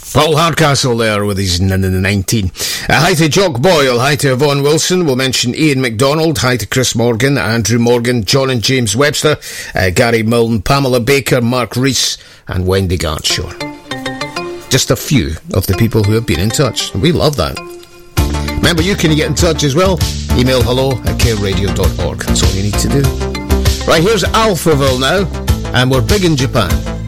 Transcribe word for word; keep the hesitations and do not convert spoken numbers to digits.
Paul Hardcastle there with his nineteen. Uh, hi to Jock Boyle, hi to Yvonne Wilson. We'll mention Ian McDonald, hi to Chris Morgan, Andrew Morgan, John and James Webster, uh, Gary Milne, Pamela Baker, Mark Rees and Wendy Gartshaw. Just a few of the people who have been in touch. We love that. Remember, you can get in touch as well. Email hello at care radio dot org. That's all you need to do. Right, here's Alphaville now, and we're big in Japan.